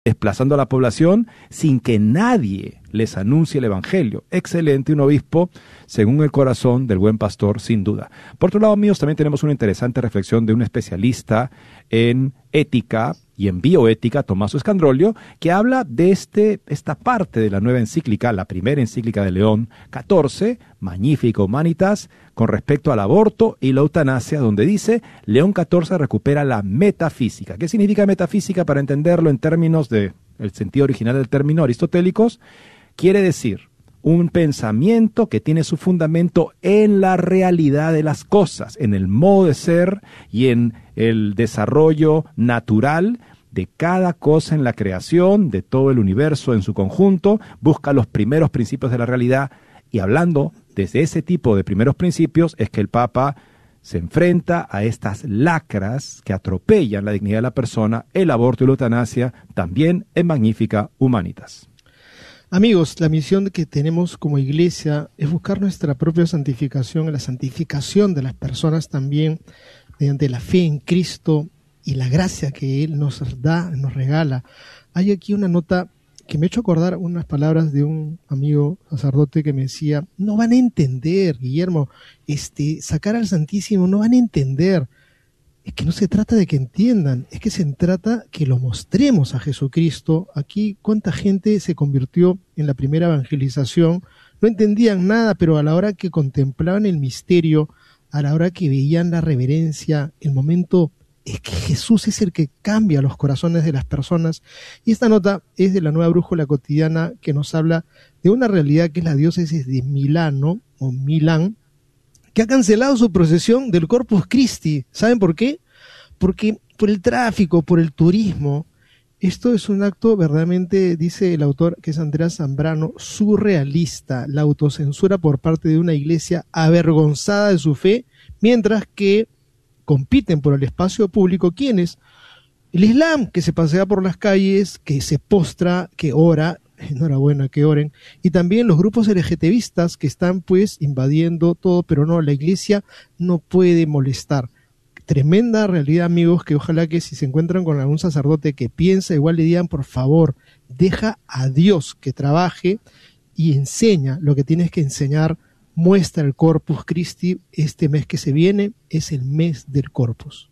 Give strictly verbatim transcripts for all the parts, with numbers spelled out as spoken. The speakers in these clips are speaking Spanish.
desplazando a la población sin que nadie les anuncie el evangelio. Excelente, un obispo según el corazón del buen pastor, sin duda. Por otro lado, amigos, también tenemos una interesante reflexión de un especialista en ética y en bioética, Tommaso Scandrolio, que habla de este, esta parte de la nueva encíclica, la primera encíclica de León catorce, Magnificat Humanitas, con respecto al aborto y la eutanasia, donde dice, León catorce recupera la metafísica. ¿Qué significa metafísica? Para entenderlo en términos del sentido original del término aristotélicos, quiere decir un pensamiento que tiene su fundamento en la realidad de las cosas, en el modo de ser y en el desarrollo natural de cada cosa en la creación, de todo el universo en su conjunto, busca los primeros principios de la realidad, y hablando desde ese tipo de primeros principios es que el Papa se enfrenta a estas lacras que atropellan la dignidad de la persona, el aborto y la eutanasia, también en Magnificat Humanitas. Amigos, la misión que tenemos como iglesia es buscar nuestra propia santificación, la santificación de las personas también, mediante la fe en Cristo y la gracia que Él nos da, nos regala. Hay aquí una nota que me ha hecho acordar unas palabras de un amigo sacerdote que me decía, no van a entender, Guillermo, este, sacar al Santísimo, no van a entender. Es que no se trata de que entiendan, es que se trata que lo mostremos a Jesucristo. Aquí, ¿cuánta gente se convirtió en la primera evangelización? No entendían nada, pero a la hora que contemplaban el misterio, a la hora que veían la reverencia, el momento es que Jesús es el que cambia los corazones de las personas. Y esta nota es de la Nueva Brújula Cotidiana, que nos habla de una realidad que es la diócesis de Milano, o Milán, que ha cancelado su procesión del Corpus Christi. ¿Saben por qué? Porque por el tráfico, por el turismo. Esto es un acto verdaderamente, dice el autor, que es Andrea Zambrano, surrealista, la autocensura por parte de una iglesia avergonzada de su fe, mientras que compiten por el espacio público, ¿quiénes? El Islam, que se pasea por las calles, que se postra, que ora, enhorabuena que oren, y también los grupos LGTBistas que están pues invadiendo todo, pero no, la iglesia no puede molestar. Tremenda realidad, amigos, que ojalá que si se encuentran con algún sacerdote que piensa igual le digan, por favor, deja a Dios que trabaje y enseña lo que tienes que enseñar, muestra el Corpus Christi. Este mes que se viene es el mes del Corpus.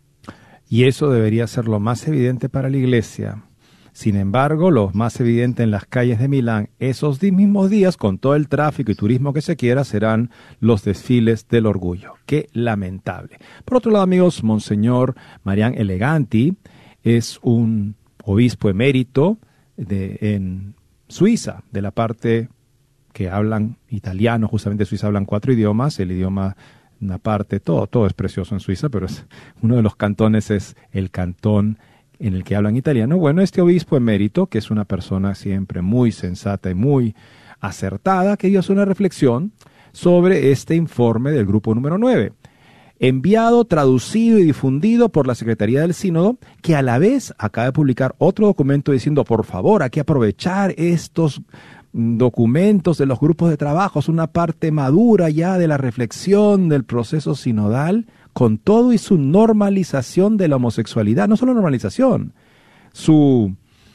Y eso debería ser lo más evidente para la iglesia. Sin embargo, lo más evidente en las calles de Milán, esos mismos días, con todo el tráfico y turismo que se quiera, serán los desfiles del orgullo. ¡Qué lamentable! Por otro lado, amigos, Monseñor Marián Eleganti es un obispo emérito de, en Suiza, de la parte que hablan italiano. Justamente en Suiza hablan cuatro idiomas, el idioma, una parte, todo, todo es precioso en Suiza, pero es, uno de los cantones es el cantón en el que hablan italiano. Bueno, este obispo emérito, que es una persona siempre muy sensata y muy acertada, que dio una reflexión sobre este informe del grupo número nueve, enviado, traducido y difundido por la Secretaría del Sínodo, que a la vez acaba de publicar otro documento diciendo, por favor, hay que aprovechar estos documentos de los grupos de trabajo, es una parte madura ya de la reflexión del proceso sinodal, con todo y su normalización de la homosexualidad, no solo normalización, su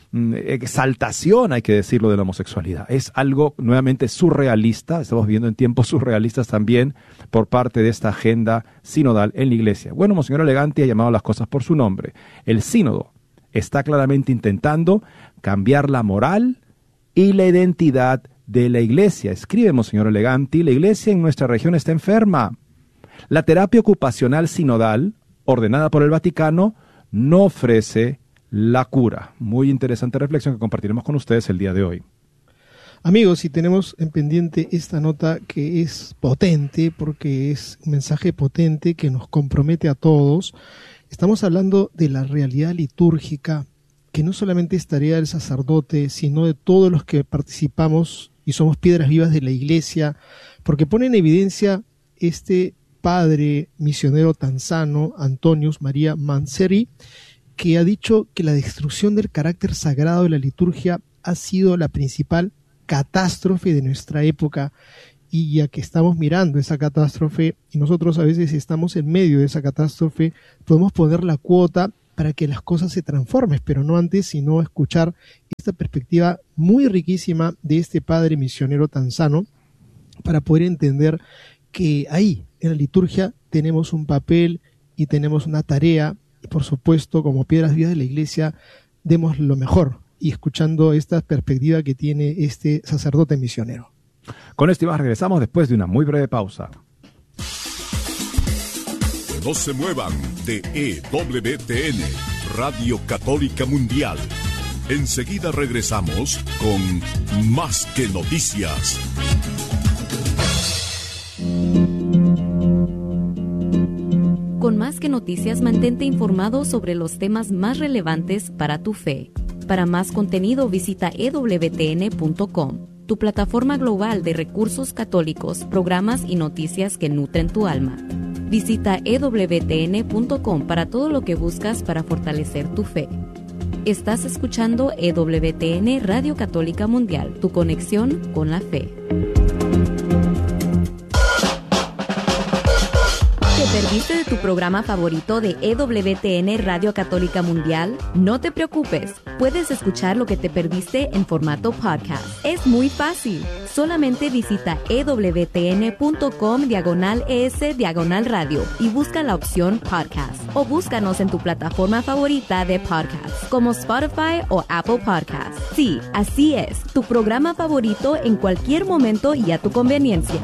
exaltación, hay que decirlo, de la homosexualidad. Es algo nuevamente surrealista, estamos viviendo en tiempos surrealistas también por parte de esta agenda sinodal en la Iglesia. Bueno, Monseñor Eleganti ha llamado las cosas por su nombre. El sínodo está claramente intentando cambiar la moral y la identidad de la Iglesia. Escribe Monseñor Eleganti, la Iglesia en nuestra región está enferma. La terapia ocupacional sinodal, ordenada por el Vaticano, no ofrece la cura. Muy interesante reflexión que compartiremos con ustedes el día de hoy. Amigos, si tenemos en pendiente esta nota que es potente, porque es un mensaje potente que nos compromete a todos, estamos hablando de la realidad litúrgica, que no solamente es tarea del sacerdote, sino de todos los que participamos y somos piedras vivas de la Iglesia, porque pone en evidencia este padre misionero tanzano, Antonius María Manzeri, que ha dicho que la destrucción del carácter sagrado de la liturgia ha sido la principal catástrofe de nuestra época, y ya que estamos mirando esa catástrofe y nosotros a veces estamos en medio de esa catástrofe, podemos poner la cuota para que las cosas se transformen, pero no antes, sino escuchar esta perspectiva muy riquísima de este padre misionero tanzano, para poder entender que ahí, en la liturgia, tenemos un papel y tenemos una tarea, y por supuesto, como piedras vivas de la iglesia, demos lo mejor, y escuchando esta perspectiva que tiene este sacerdote misionero. Con esto y más regresamos después de una muy breve pausa. No se muevan de E W T N, Radio Católica Mundial. Enseguida regresamos con Más que Noticias. Con Más que Noticias, mantente informado sobre los temas más relevantes para tu fe. Para más contenido, visita e w t n punto com, tu plataforma global de recursos católicos, programas y noticias que nutren tu alma. Visita e w t n punto com para todo lo que buscas para fortalecer tu fe. Estás escuchando E W T N Radio Católica Mundial, tu conexión con la fe. ¿Te perdiste de tu programa favorito de E W T N Radio Católica Mundial? No te preocupes, puedes escuchar lo que te perdiste en formato podcast. Es muy fácil. Solamente visita e w t n punto com diagonal es diagonal radio y busca la opción podcast. O búscanos en tu plataforma favorita de podcast, como Spotify o Apple Podcasts. Sí, así es, tu programa favorito en cualquier momento y a tu conveniencia.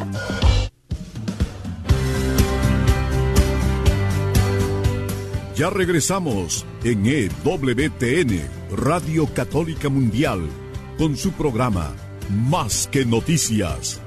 Ya regresamos en E W T N, Radio Católica Mundial, con su programa Más que Noticias.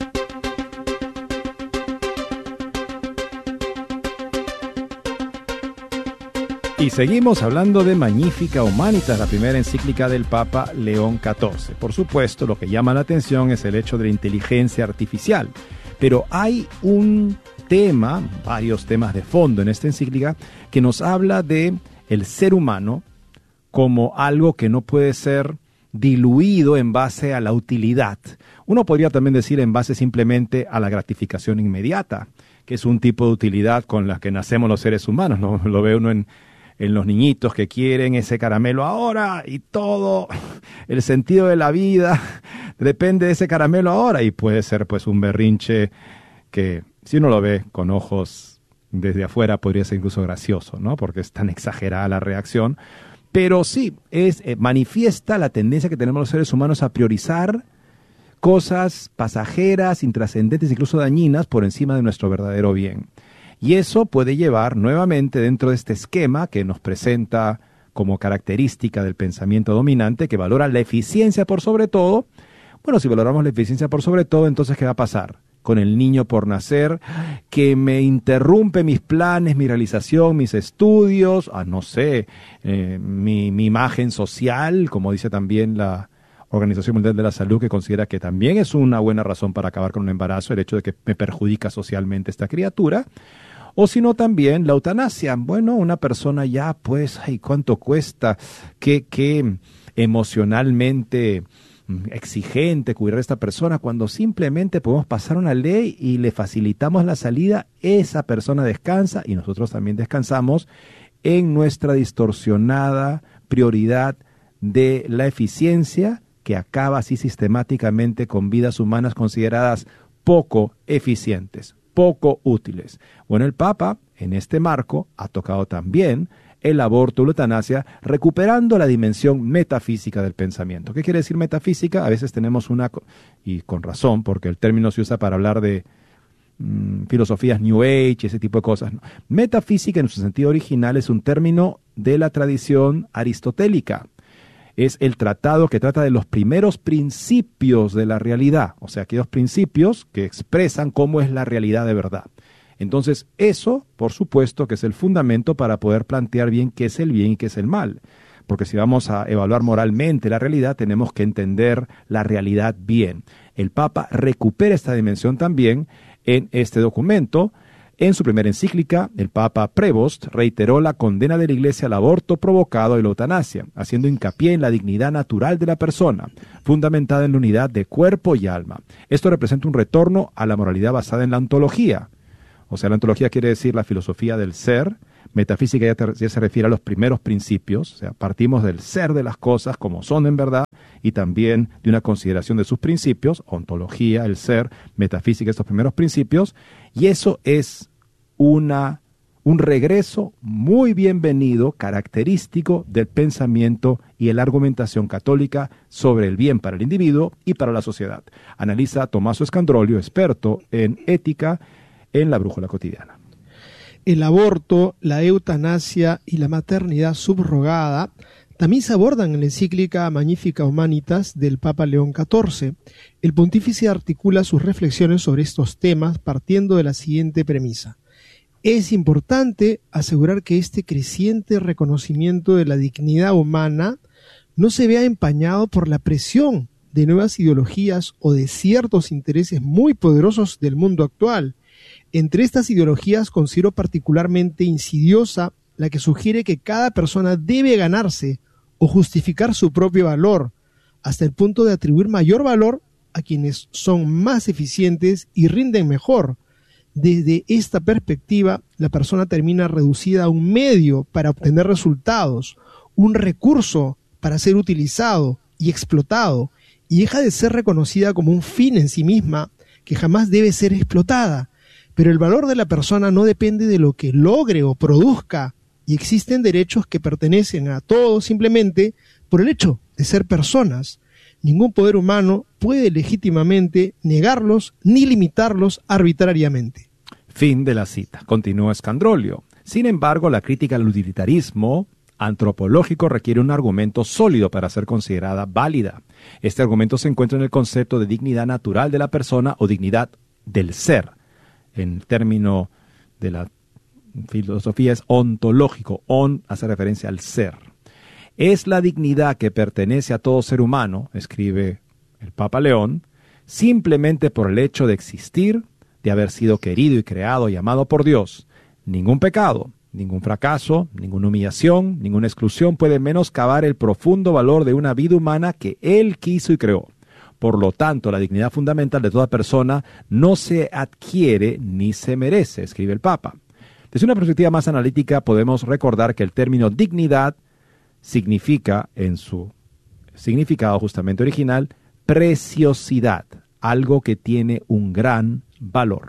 Y seguimos hablando de Magnificat Humanitas, la primera encíclica del Papa León catorce. Por supuesto, lo que llama la atención es el hecho de la inteligencia artificial. Pero hay un tema, varios temas de fondo en esta encíclica, que nos habla de el ser humano como algo que no puede ser diluido en base a la utilidad. Uno podría también decir en base simplemente a la gratificación inmediata, que es un tipo de utilidad con la que nacemos los seres humanos. Lo, lo ve uno en, en los niñitos que quieren ese caramelo ahora y todo el sentido de la vida depende de ese caramelo ahora, y puede ser pues un berrinche que, si uno lo ve con ojos desde afuera, podría ser incluso gracioso, ¿no? Porque es tan exagerada la reacción. Pero sí, es, eh, manifiesta la tendencia que tenemos los seres humanos a priorizar cosas pasajeras, intrascendentes, incluso dañinas, por encima de nuestro verdadero bien. Y eso puede llevar nuevamente dentro de este esquema que nos presenta como característica del pensamiento dominante, que valora la eficiencia por sobre todo. Bueno, si valoramos la eficiencia por sobre todo, entonces ¿qué va a pasar con el niño por nacer, que me interrumpe mis planes, mi realización, mis estudios, ah, no sé, eh, mi, mi imagen social, como dice también la Organización Mundial de la Salud, que considera que también es una buena razón para acabar con un embarazo, el hecho de que me perjudica socialmente esta criatura, o sino también la eutanasia. Bueno, una persona ya, pues, ay, ¿cuánto cuesta? ¿Qué, qué emocionalmente exigente cuidar a esta persona, cuando simplemente podemos pasar una ley y le facilitamos la salida? Esa persona descansa y nosotros también descansamos en nuestra distorsionada prioridad de la eficiencia, que acaba así sistemáticamente con vidas humanas consideradas poco eficientes, poco útiles. Bueno, el Papa en este marco ha tocado también el aborto y la eutanasia, recuperando la dimensión metafísica del pensamiento. ¿Qué quiere decir metafísica? A veces tenemos una, y con razón, porque el término se usa para hablar de mmm, filosofías New Age y ese tipo de cosas. Metafísica en su sentido original es un término de la tradición aristotélica. Es el tratado que trata de los primeros principios de la realidad, o sea, aquellos principios que expresan cómo es la realidad de verdad. Entonces, eso, por supuesto, que es el fundamento para poder plantear bien qué es el bien y qué es el mal. Porque si vamos a evaluar moralmente la realidad, tenemos que entender la realidad bien. El Papa recupera esta dimensión también en este documento. En su primera encíclica, el Papa Prevost reiteró la condena de la Iglesia al aborto provocado y la eutanasia, haciendo hincapié en la dignidad natural de la persona, fundamentada en la unidad de cuerpo y alma. Esto representa un retorno a la moralidad basada en la ontología. O sea, la ontología quiere decir la filosofía del ser, Metafísica ya, te, ya se refiere a los primeros principios, o sea, partimos del ser de las cosas como son en verdad y también de una consideración de sus principios, ontología, el ser, metafísica, estos primeros principios, y eso es una, un regreso muy bienvenido, característico del pensamiento y la argumentación católica sobre el bien para el individuo y para la sociedad. Analiza Tommaso Escandrolio, experto en ética, en La Brújula Cotidiana. El aborto, la eutanasia y la maternidad subrogada también se abordan en la encíclica Magnificat Humanitas del Papa León catorce. El pontífice articula sus reflexiones sobre estos temas partiendo de la siguiente premisa. Es importante asegurar que este creciente reconocimiento de la dignidad humana no se vea empañado por la presión de nuevas ideologías o de ciertos intereses muy poderosos del mundo actual. Entre estas ideologías considero particularmente insidiosa la que sugiere que cada persona debe ganarse o justificar su propio valor, hasta el punto de atribuir mayor valor a quienes son más eficientes y rinden mejor. Desde esta perspectiva, la persona termina reducida a un medio para obtener resultados, un recurso para ser utilizado y explotado, y deja de ser reconocida como un fin en sí misma que jamás debe ser explotada. Pero el valor de la persona no depende de lo que logre o produzca, y existen derechos que pertenecen a todos simplemente por el hecho de ser personas. Ningún poder humano puede legítimamente negarlos ni limitarlos arbitrariamente. Fin de la cita. Continúa Escandrolio. Sin embargo, la crítica al utilitarismo antropológico requiere un argumento sólido para ser considerada válida. Este argumento se encuentra en el concepto de dignidad natural de la persona o dignidad del ser. En el término de la filosofía es ontológico. On hace referencia al ser. Es la dignidad que pertenece a todo ser humano, escribe el Papa León, simplemente por el hecho de existir, de haber sido querido y creado y amado por Dios. Ningún pecado, ningún fracaso, ninguna humillación, ninguna exclusión puede menoscabar el profundo valor de una vida humana que Él quiso y creó. Por lo tanto, la dignidad fundamental de toda persona no se adquiere ni se merece, escribe el Papa. Desde una perspectiva más analítica podemos recordar que el término dignidad significa, en su significado justamente original, preciosidad, algo que tiene un gran valor.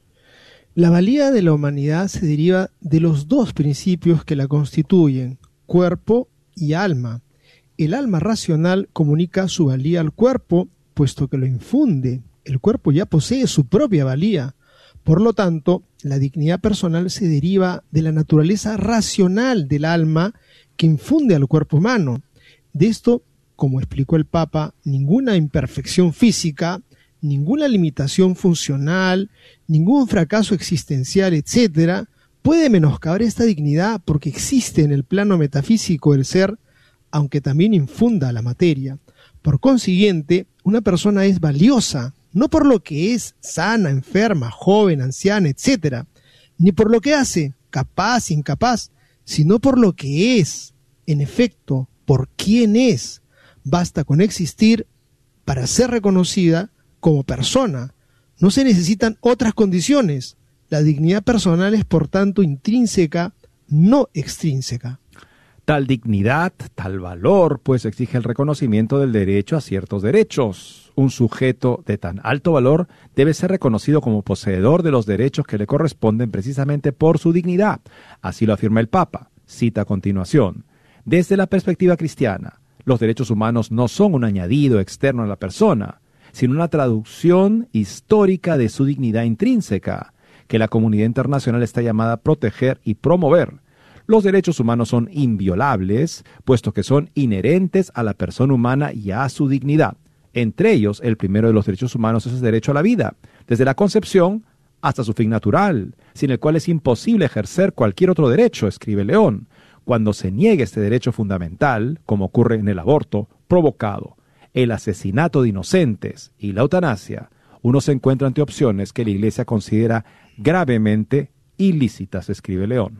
La valía de la humanidad se deriva de los dos principios que la constituyen, cuerpo y alma. El alma racional comunica su valía al cuerpo, puesto que lo infunde. El cuerpo ya posee su propia valía. Por lo tanto, la dignidad personal se deriva de la naturaleza racional del alma que infunde al cuerpo humano. De esto, como explicó el Papa, ninguna imperfección física, ninguna limitación funcional, ningún fracaso existencial, etcétera, puede menoscabar esta dignidad porque existe en el plano metafísico del ser, aunque también infunda la materia. Por consiguiente, una persona es valiosa, no por lo que es sana, enferma, joven, anciana, etcétera, ni por lo que hace, capaz, incapaz, sino por lo que es, en efecto, por quién es. Basta con existir para ser reconocida como persona. No se necesitan otras condiciones. La dignidad personal es, por tanto, intrínseca, no extrínseca. Tal dignidad, tal valor, pues exige el reconocimiento del derecho a ciertos derechos. Un sujeto de tan alto valor debe ser reconocido como poseedor de los derechos que le corresponden precisamente por su dignidad. Así lo afirma el Papa. Cita a continuación. Desde la perspectiva cristiana, los derechos humanos no son un añadido externo a la persona, sino una traducción histórica de su dignidad intrínseca, que la comunidad internacional está llamada a proteger y promover. Los derechos humanos son inviolables, puesto que son inherentes a la persona humana y a su dignidad. Entre ellos, el primero de los derechos humanos es el derecho a la vida, desde la concepción hasta su fin natural, sin el cual es imposible ejercer cualquier otro derecho, escribe León. Cuando se niegue este derecho fundamental, como ocurre en el aborto provocado, el asesinato de inocentes y la eutanasia, uno se encuentra ante opciones que la Iglesia considera gravemente ilícitas, escribe León.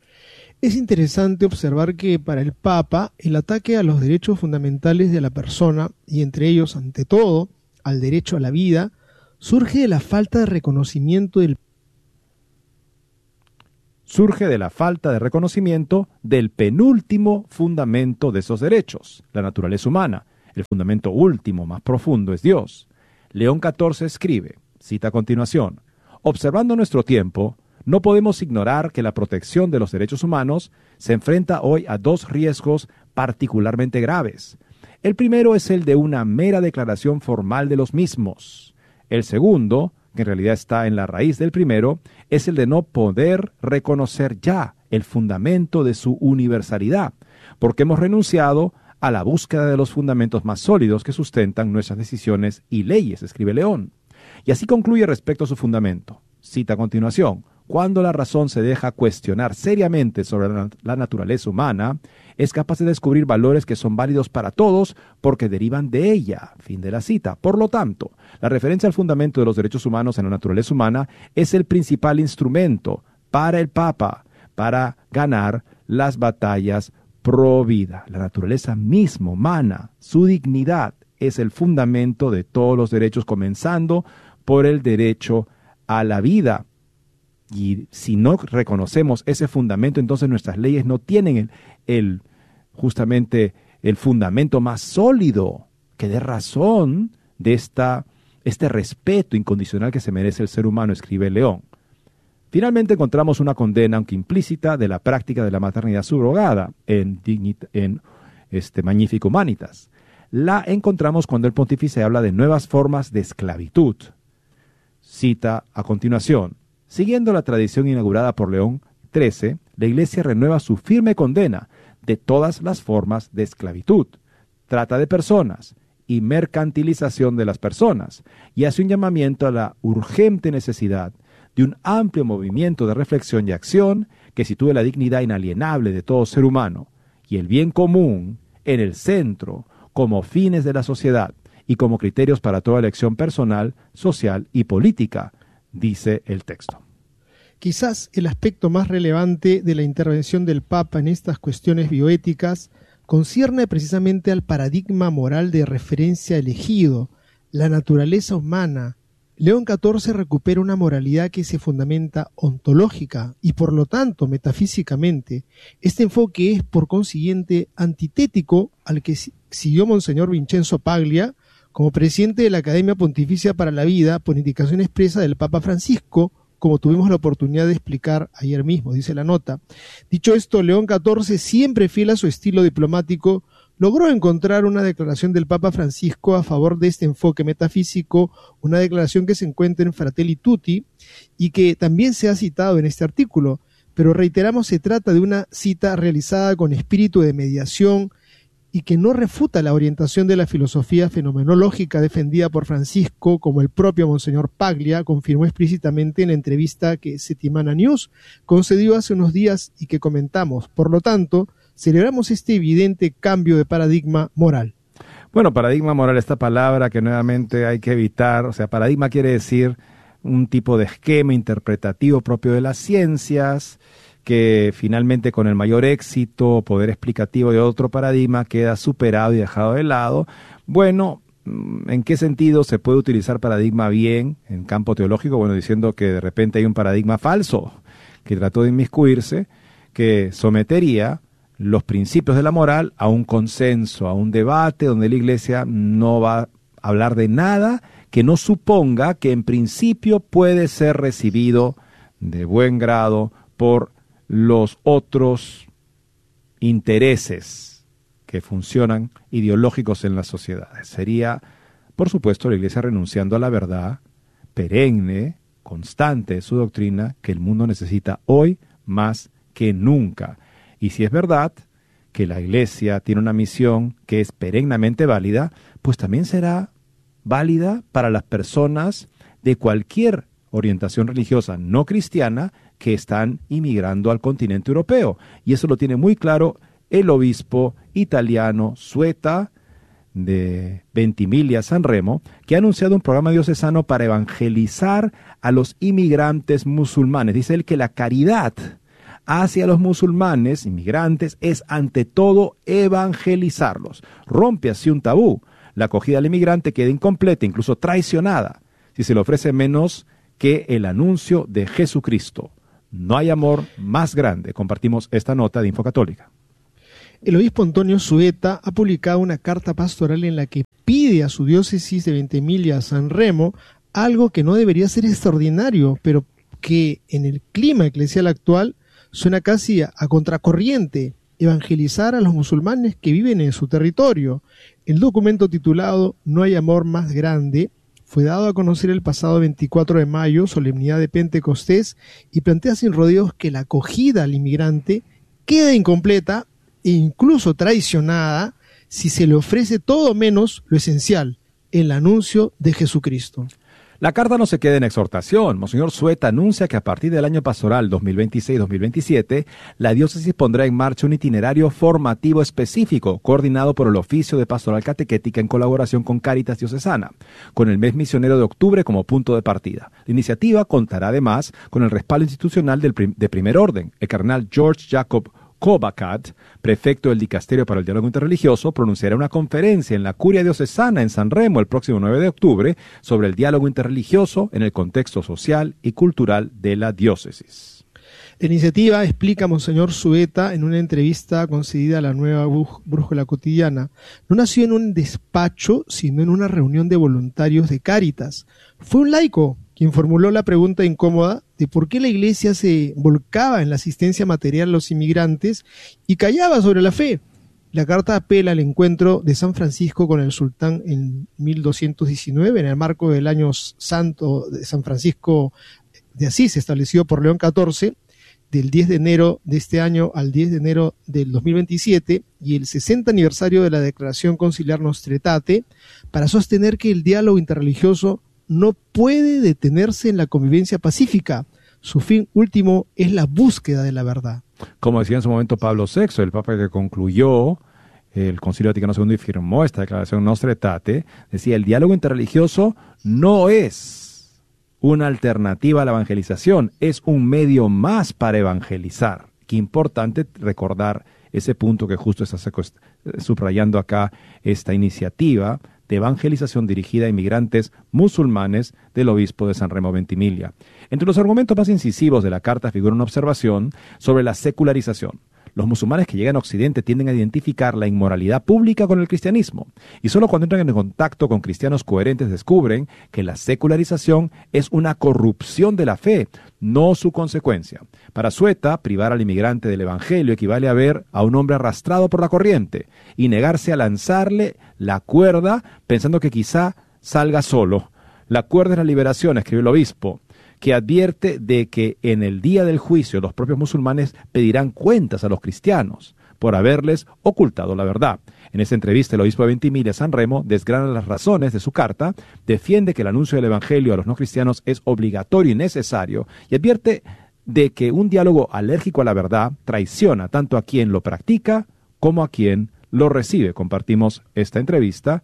Es interesante observar que para el Papa el ataque a los derechos fundamentales de la persona, y entre ellos, ante todo, al derecho a la vida, surge de la falta de reconocimiento del surge de la falta de reconocimiento del penúltimo fundamento de esos derechos, la naturaleza humana. El fundamento último, más profundo, es Dios. León catorce escribe, cita a continuación, observando nuestro tiempo, no podemos ignorar que la protección de los derechos humanos se enfrenta hoy a dos riesgos particularmente graves. El primero es el de una mera declaración formal de los mismos. El segundo, que en realidad está en la raíz del primero, es el de no poder reconocer ya el fundamento de su universalidad, porque hemos renunciado a la búsqueda de los fundamentos más sólidos que sustentan nuestras decisiones y leyes, escribe León. Y así concluye respecto a su fundamento. Cita a continuación, cuando la razón se deja cuestionar seriamente sobre la, la naturaleza humana, es capaz de descubrir valores que son válidos para todos porque derivan de ella. Fin de la cita. Por lo tanto, la referencia al fundamento de los derechos humanos en la naturaleza humana es el principal instrumento para el Papa para ganar las batallas pro vida. La naturaleza misma humana, su dignidad, es el fundamento de todos los derechos, comenzando por el derecho a la vida. Y si no reconocemos ese fundamento, entonces nuestras leyes no tienen el, el justamente el fundamento más sólido que dé razón de esta, este respeto incondicional que se merece el ser humano, escribe León. Finalmente encontramos una condena, aunque implícita, de la práctica de la maternidad subrogada en, Dignit- en este Magnificat Humanitas. La encontramos cuando el pontífice habla de nuevas formas de esclavitud. Cita a continuación. Siguiendo la tradición inaugurada por León trece, la Iglesia renueva su firme condena de todas las formas de esclavitud, trata de personas y mercantilización de las personas, y hace un llamamiento a la urgente necesidad de un amplio movimiento de reflexión y acción que sitúe la dignidad inalienable de todo ser humano y el bien común en el centro como fines de la sociedad y como criterios para toda elección personal, social y política, dice el texto. Quizás el aspecto más relevante de la intervención del Papa en estas cuestiones bioéticas concierne precisamente al paradigma moral de referencia elegido, la naturaleza humana. León catorce recupera una moralidad que se fundamenta ontológica y por lo tanto metafísicamente. Este enfoque es por consiguiente antitético al que siguió Monseñor Vincenzo Paglia como presidente de la Academia Pontificia para la Vida por indicación expresa del Papa Francisco, como tuvimos la oportunidad de explicar ayer mismo, dice la nota. Dicho esto, León catorce, siempre fiel a su estilo diplomático, logró encontrar una declaración del Papa Francisco a favor de este enfoque metafísico, una declaración que se encuentra en Fratelli Tutti y que también se ha citado en este artículo, pero reiteramos, se trata de una cita realizada con espíritu de mediación y que no refuta la orientación de la filosofía fenomenológica defendida por Francisco, como el propio Monseñor Paglia confirmó explícitamente en la entrevista que Settimana News concedió hace unos días y que comentamos. Por lo tanto, celebramos este evidente cambio de paradigma moral. Bueno, paradigma moral, esta palabra que nuevamente hay que evitar, o sea, paradigma quiere decir un tipo de esquema interpretativo propio de las ciencias, que finalmente con el mayor éxito, poder explicativo de otro paradigma queda superado y dejado de lado. Bueno, ¿en qué sentido se puede utilizar paradigma bien en campo teológico? Bueno, diciendo que de repente hay un paradigma falso que trató de inmiscuirse, que sometería los principios de la moral a un consenso, a un debate donde la Iglesia no va a hablar de nada que no suponga que en principio puede ser recibido de buen grado por los otros intereses que funcionan ideológicos en las sociedades. Sería, por supuesto, la Iglesia renunciando a la verdad perenne, constante de su doctrina, que el mundo necesita hoy más que nunca. Y si es verdad que la Iglesia tiene una misión que es perennemente válida, pues también será válida para las personas de cualquier orientación religiosa no cristiana que están inmigrando al continente europeo. Y eso lo tiene muy claro el obispo italiano Sueta de Ventimiglia San Remo, que ha anunciado un programa diocesano para evangelizar a los inmigrantes musulmanes. Dice él que la caridad hacia los musulmanes inmigrantes es ante todo evangelizarlos. Rompe así un tabú. La acogida al inmigrante queda incompleta, incluso traicionada, si se le ofrece menos que el anuncio de Jesucristo. No hay amor más grande. Compartimos esta nota de Info Católica. El obispo Antonio Sueta ha publicado una carta pastoral en la que pide a su diócesis de Ventimiglia, San Remo, algo que no debería ser extraordinario, pero que en el clima eclesial actual suena casi a, a contracorriente: evangelizar a los musulmanes que viven en su territorio. El documento titulado No hay amor más grande fue dado a conocer el pasado veinticuatro de mayo, solemnidad de Pentecostés, y plantea sin rodeos que la acogida al inmigrante queda incompleta e incluso traicionada si se le ofrece todo menos lo esencial, el anuncio de Jesucristo. La carta no se queda en exhortación. Monseñor Sueta anuncia que a partir del año pastoral dos mil veintiséis dos mil veintisiete, la diócesis pondrá en marcha un itinerario formativo específico, coordinado por el Oficio de Pastoral Catequética en colaboración con Cáritas Diocesana, con el mes misionero de octubre como punto de partida. La iniciativa contará además con el respaldo institucional del prim- de primer orden. El cardenal George Jacob Kovacat, prefecto del Dicasterio para el Diálogo Interreligioso, pronunciará una conferencia en la Curia Diocesana en San Remo el próximo nueve de octubre sobre el diálogo interreligioso en el contexto social y cultural de la diócesis. La iniciativa, explica Monseñor Sueta en una entrevista concedida a la Nueva Brújula Cotidiana, no nació en un despacho, sino en una reunión de voluntarios de Cáritas. Fue un laico quien formuló la pregunta incómoda de por qué la Iglesia se volcaba en la asistencia material a los inmigrantes y callaba sobre la fe. La carta apela al encuentro de San Francisco con el sultán en mil doscientos diecinueve, en el marco del año santo de San Francisco de Asís, establecido por León catorce, del diez de enero de este año al diez de enero del dos mil veintisiete, y el sesenta aniversario de la Declaración Conciliar Nostra Aetate, para sostener que el diálogo interreligioso no puede detenerse en la convivencia pacífica. Su fin último es la búsqueda de la verdad. Como decía en su momento Pablo sexto, el Papa que concluyó el Concilio Vaticano segundo y firmó esta Declaración Nostra Aetate, decía: el diálogo interreligioso no es una alternativa a la evangelización, es un medio más para evangelizar. Qué importante recordar ese punto que justo está subrayando acá esta iniciativa de evangelización dirigida a inmigrantes musulmanes del obispo de San Remo Ventimiglia. Entre los argumentos más incisivos de la carta figura una observación sobre la secularización. Los musulmanes que llegan a Occidente tienden a identificar la inmoralidad pública con el cristianismo, y solo cuando entran en contacto con cristianos coherentes descubren que la secularización es una corrupción de la fe, no su consecuencia. Para Sueta, privar al inmigrante del evangelio equivale a ver a un hombre arrastrado por la corriente y negarse a lanzarle la cuerda pensando que quizá salga solo. La cuerda es la liberación, escribe el obispo, que advierte de que en el día del juicio los propios musulmanes pedirán cuentas a los cristianos por haberles ocultado la verdad. En esta entrevista, el obispo de Ventimiglia, San Remo, desgrana las razones de su carta, defiende que el anuncio del evangelio a los no cristianos es obligatorio y necesario, y advierte de que un diálogo alérgico a la verdad traiciona tanto a quien lo practica como a quien lo recibe. Compartimos esta entrevista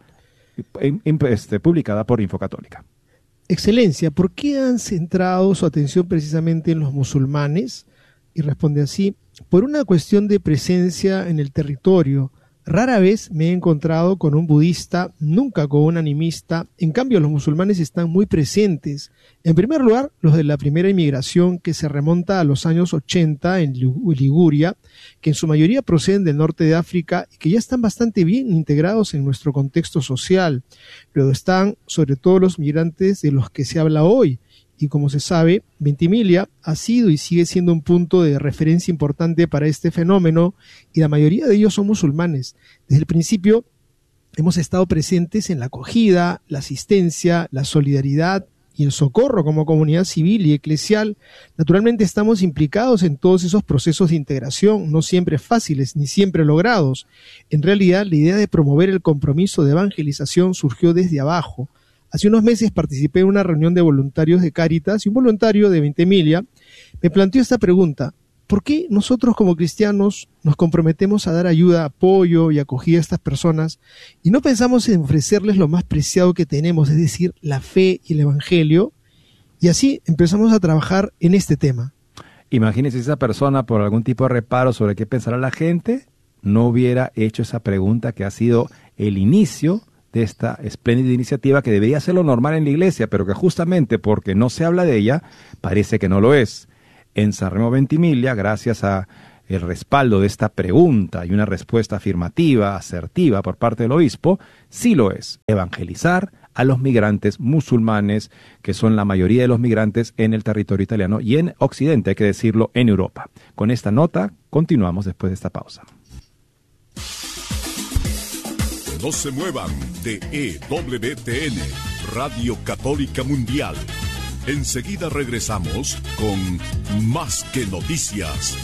este, publicada por Info Católica. Excelencia, ¿por qué han centrado su atención precisamente en los musulmanes? Y responde así: por una cuestión de presencia en el territorio. Rara vez me he encontrado con un budista, nunca con un animista. En cambio, los musulmanes están muy presentes. En primer lugar, los de la primera inmigración, que se remonta a los años ochenta en Liguria, que en su mayoría proceden del norte de África y que ya están bastante bien integrados en nuestro contexto social. Luego están sobre todo los migrantes de los que se habla hoy. Y como se sabe, Ventimiglia ha sido y sigue siendo un punto de referencia importante para este fenómeno, y la mayoría de ellos son musulmanes. Desde el principio hemos estado presentes en la acogida, la asistencia, la solidaridad y el socorro como comunidad civil y eclesial. Naturalmente estamos implicados en todos esos procesos de integración, no siempre fáciles ni siempre logrados. En realidad, la idea de promover el compromiso de evangelización surgió desde abajo. Hace unos meses participé en una reunión de voluntarios de Cáritas y un voluntario de Ventimiglia me planteó esta pregunta: ¿por qué nosotros como cristianos nos comprometemos a dar ayuda, apoyo y acogida a estas personas y no pensamos en ofrecerles lo más preciado que tenemos, es decir, la fe y el evangelio? Y así empezamos a trabajar en este tema. Imagínese si esa persona, por algún tipo de reparo sobre qué pensará la gente, no hubiera hecho esa pregunta que ha sido el inicio de esta espléndida iniciativa que debería ser lo normal en la iglesia, pero que justamente porque no se habla de ella, parece que no lo es. En San Remo Ventimiglia, gracias a el respaldo de esta pregunta y una respuesta afirmativa, asertiva por parte del obispo, sí lo es, evangelizar a los migrantes musulmanes, que son la mayoría de los migrantes en el territorio italiano y en Occidente, hay que decirlo, en Europa. Con esta nota, continuamos después de esta pausa. No se muevan de E W T N, Radio Católica Mundial. Enseguida regresamos con Más que Noticias.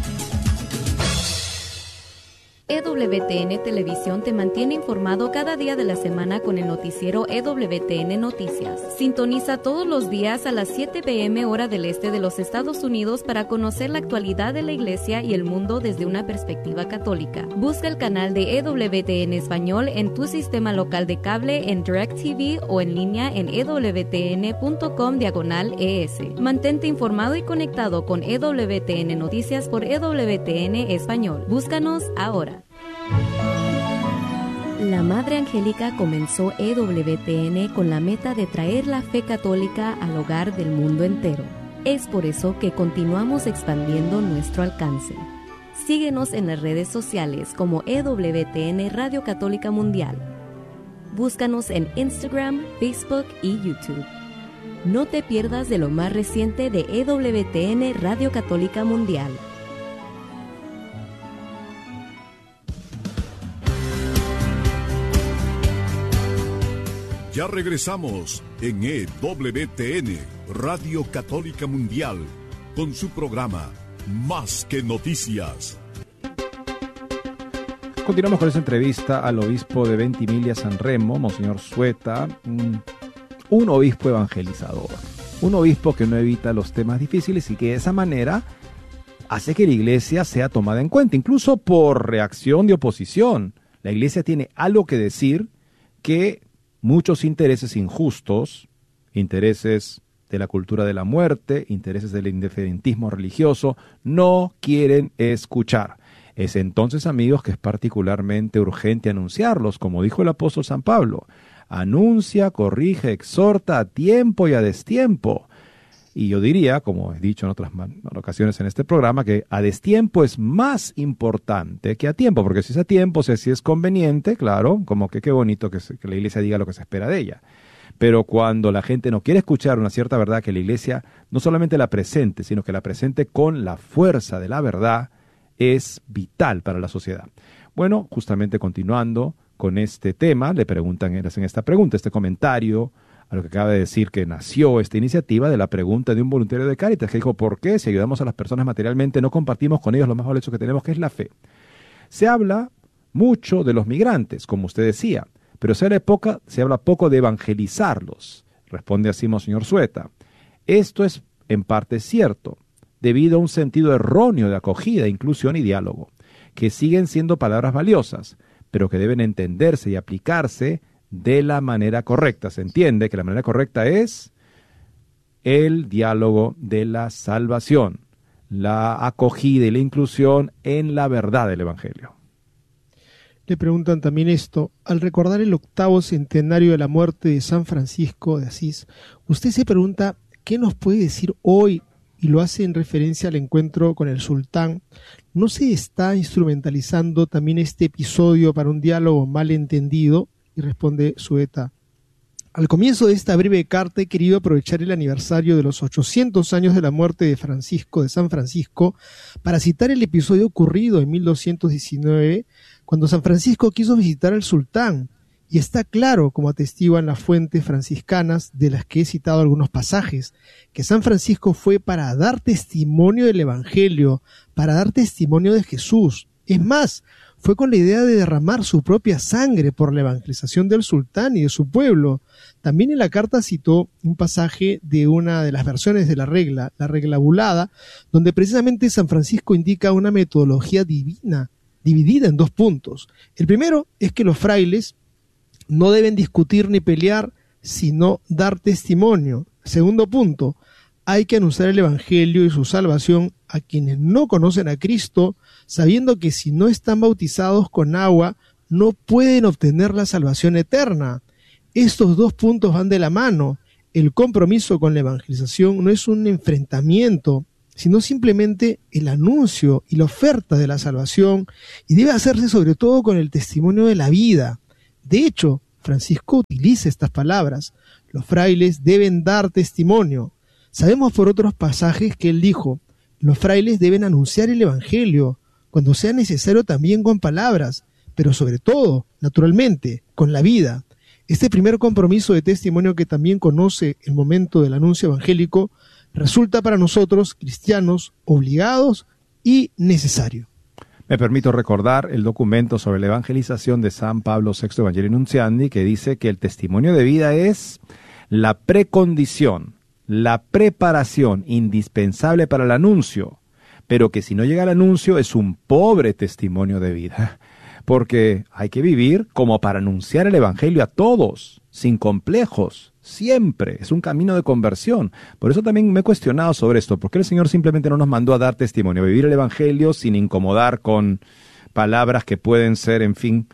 E W T N Televisión te mantiene informado cada día de la semana con el noticiero E W T N Noticias. Sintoniza todos los días a las siete pe eme hora del este de los Estados Unidos para conocer la actualidad de la Iglesia y el mundo desde una perspectiva católica. Busca el canal de E W T N Español en tu sistema local de cable, en DirecTV o en línea en e w t n punto com diagonal e s. Mantente informado y conectado con E W T N Noticias por E W T N Español. Búscanos ahora. La Madre Angélica comenzó E W T N con la meta de traer la fe católica al hogar del mundo entero. Es por eso que continuamos expandiendo nuestro alcance. Síguenos en las redes sociales como E W T N Radio Católica Mundial. Búscanos en Instagram, Facebook y YouTube. No te pierdas de lo más reciente de E W T N Radio Católica Mundial. Ya regresamos en E W T N, Radio Católica Mundial, con su programa Más que Noticias. Continuamos con esta entrevista al obispo de Ventimiglia San Remo, Monseñor Sueta, un, un obispo evangelizador, un obispo que no evita los temas difíciles y que de esa manera hace que la iglesia sea tomada en cuenta, incluso por reacción de oposición. La iglesia tiene algo que decir que muchos intereses injustos, intereses de la cultura de la muerte, intereses del indiferentismo religioso, no quieren escuchar. Es entonces, amigos, que es particularmente urgente anunciarlos, como dijo el apóstol San Pablo. Anuncia, corrige, exhorta a tiempo y a destiempo. Y yo diría, como he dicho en otras ocasiones en este programa, que a destiempo es más importante que a tiempo, porque si es a tiempo, o sea, si es conveniente, claro, como que qué bonito que, se, que la iglesia diga lo que se espera de ella. Pero cuando la gente no quiere escuchar una cierta verdad, que la iglesia no solamente la presente, sino que la presente con la fuerza de la verdad, es vital para la sociedad. Bueno, justamente continuando con este tema, le preguntan, hacen esta pregunta, este comentario, a lo que acaba de decir que nació esta iniciativa de la pregunta de un voluntario de Cáritas que dijo, ¿por qué si ayudamos a las personas materialmente no compartimos con ellos lo más valioso que tenemos, que es la fe? Se habla mucho de los migrantes, como usted decía, pero se habla poco, se habla poco de evangelizarlos, responde así Monseñor Sueta. Esto es en parte cierto, debido a un sentido erróneo de acogida, inclusión y diálogo, que siguen siendo palabras valiosas, pero que deben entenderse y aplicarse de la manera correcta. Se entiende que la manera correcta es el diálogo de la salvación, la acogida y la inclusión en la verdad del Evangelio. Le preguntan también esto, al recordar el octavo centenario de la muerte de San Francisco de Asís, usted se pregunta, ¿qué nos puede decir hoy? Y lo hace en referencia al encuentro con el sultán. ¿No se está instrumentalizando también este episodio para un diálogo malentendido? Y responde Sueta, al comienzo de esta breve carta he querido aprovechar el aniversario de los ochocientos años de la muerte de Francisco de San Francisco para citar el episodio ocurrido en mil doscientos diecinueve, cuando San Francisco quiso visitar al sultán, y está claro, como atestiguan las fuentes franciscanas de las que he citado algunos pasajes, que San Francisco fue para dar testimonio del Evangelio, para dar testimonio de Jesús. Es más, fue con la idea de derramar su propia sangre por la evangelización del sultán y de su pueblo. También en la carta citó un pasaje de una de las versiones de la regla, la regla bulada, donde precisamente San Francisco indica una metodología divina, dividida en dos puntos. El primero es que los frailes no deben discutir ni pelear, sino dar testimonio. Segundo punto, hay que anunciar el Evangelio y su salvación a quienes no conocen a Cristo, sabiendo que si no están bautizados con agua, no pueden obtener la salvación eterna. Estos dos puntos van de la mano. El compromiso con la evangelización no es un enfrentamiento sino simplemente el anuncio y la oferta de la salvación, y debe hacerse sobre todo con el testimonio de la vida. De hecho, Francisco utiliza estas palabras: los frailes deben dar testimonio. Sabemos por otros pasajes que él dijo: los frailes deben anunciar el Evangelio, cuando sea necesario también con palabras, pero sobre todo, naturalmente, con la vida. Este primer compromiso de testimonio, que también conoce el momento del anuncio evangélico, resulta para nosotros, cristianos, obligados y necesario. Me permito recordar el documento sobre la evangelización de San Pablo sexto Evangelii Nuntiandi, que dice que el testimonio de vida es la precondición, la preparación indispensable para el anuncio, pero que si no llega el anuncio es un pobre testimonio de vida, porque hay que vivir como para anunciar el evangelio a todos, sin complejos, siempre. Es un camino de conversión. Por eso también me he cuestionado sobre esto, porque el Señor simplemente no nos mandó a dar testimonio, a vivir el evangelio sin incomodar con palabras que pueden ser, en fin,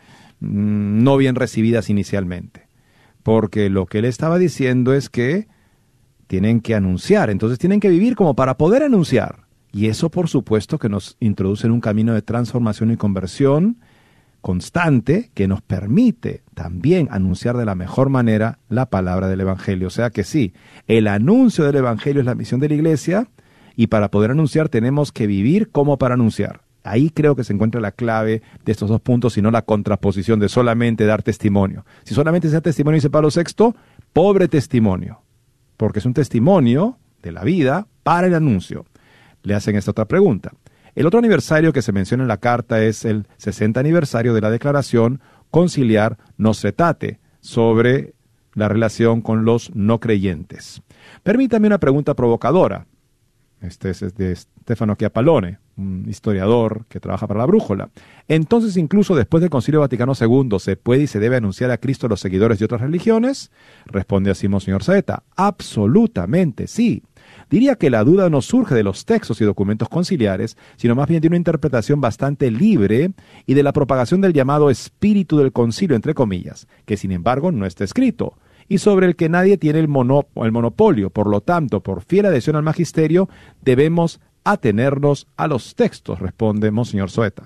no bien recibidas inicialmente. Porque lo que Él estaba diciendo es que tienen que anunciar, entonces tienen que vivir como para poder anunciar. Y eso, por supuesto, que nos introduce en un camino de transformación y conversión constante que nos permite también anunciar de la mejor manera la palabra del Evangelio. O sea que sí, el anuncio del Evangelio es la misión de la Iglesia, y para poder anunciar tenemos que vivir como para anunciar. Ahí creo que se encuentra la clave de estos dos puntos, y no la contraposición de solamente dar testimonio. Si solamente se da testimonio, dice Pablo sexto, pobre testimonio, porque es un testimonio de la vida para el anuncio. Le hacen esta otra pregunta. El otro aniversario que se menciona en la carta es el sesenta aniversario de la Declaración Conciliar Nostretate sobre la relación con los no creyentes. Permítame una pregunta provocadora. Este es de Stefano Chiappalone, un historiador que trabaja para la Brújula. Entonces, incluso después del Concilio Vaticano segundo, ¿se puede y se debe anunciar a Cristo a los seguidores de otras religiones? Responde así Monseñor Saeta: absolutamente sí. Diría que la duda no surge de los textos y documentos conciliares, sino más bien de una interpretación bastante libre y de la propagación del llamado espíritu del concilio, entre comillas, que sin embargo no está escrito, y sobre el que nadie tiene el, mono, el monopolio. Por lo tanto, por fiel adhesión al magisterio, debemos atenernos a los textos, responde Monseñor Saeta.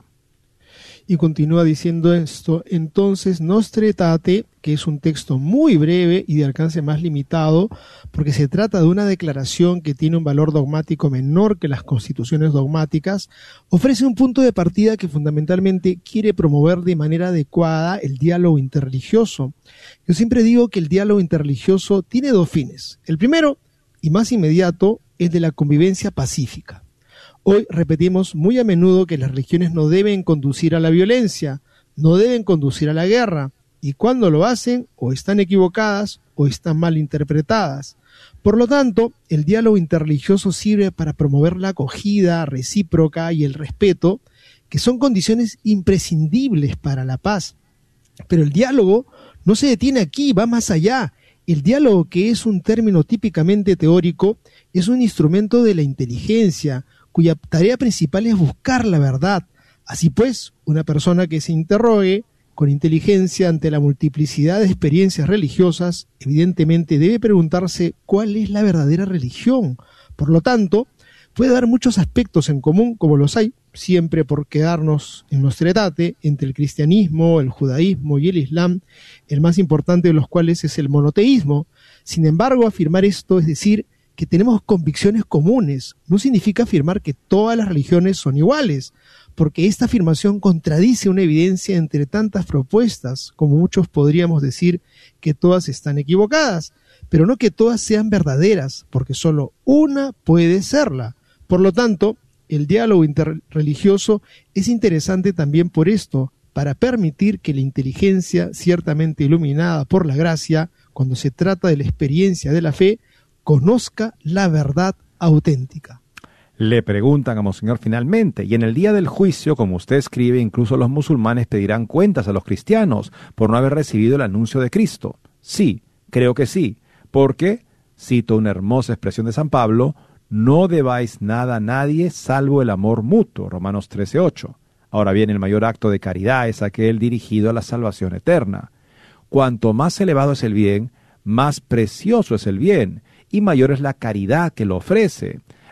Y continúa diciendo esto: entonces Nostretate, que es un texto muy breve y de alcance más limitado, porque se trata de una declaración que tiene un valor dogmático menor que las constituciones dogmáticas, ofrece un punto de partida que fundamentalmente quiere promover de manera adecuada el diálogo interreligioso. Yo siempre digo que el diálogo interreligioso tiene dos fines. El primero, y más inmediato, es de la convivencia pacífica. Hoy repetimos muy a menudo que las religiones no deben conducir a la violencia, no deben conducir a la guerra, y cuando lo hacen, o están equivocadas o están mal interpretadas. Por lo tanto, el diálogo interreligioso sirve para promover la acogida recíproca y el respeto, que son condiciones imprescindibles para la paz. Pero el diálogo no se detiene aquí, va más allá. El diálogo, que es un término típicamente teórico, es un instrumento de la inteligencia, cuya tarea principal es buscar la verdad. Así pues, una persona que se interrogue con inteligencia ante la multiplicidad de experiencias religiosas, evidentemente debe preguntarse cuál es la verdadera religión. Por lo tanto, puede haber muchos aspectos en común, como los hay, siempre por quedarnos en Nostretate, entre el cristianismo, el judaísmo y el islam, el más importante de los cuales es el monoteísmo. Sin embargo, afirmar esto, es decir, que tenemos convicciones comunes, no significa afirmar que todas las religiones son iguales, porque esta afirmación contradice una evidencia entre tantas propuestas, como muchos podríamos decir que todas están equivocadas, pero no que todas sean verdaderas, porque solo una puede serla. Por lo tanto, el diálogo interreligioso es interesante también por esto, para permitir que la inteligencia, ciertamente iluminada por la gracia, cuando se trata de la experiencia de la fe, conozca la verdad auténtica. Le preguntan a Monseñor finalmente: y en el día del juicio, como usted escribe, incluso los musulmanes pedirán cuentas a los cristianos por no haber recibido el anuncio de Cristo. Sí, creo que sí, porque, cito una hermosa expresión de San Pablo, no debáis nada a nadie salvo el amor mutuo, Romanos trece ocho. Ahora bien, el mayor acto de caridad es aquel dirigido a la salvación eterna. Cuanto más elevado es el bien, más precioso es el bien, y mayor es la caridad que lo ofrece.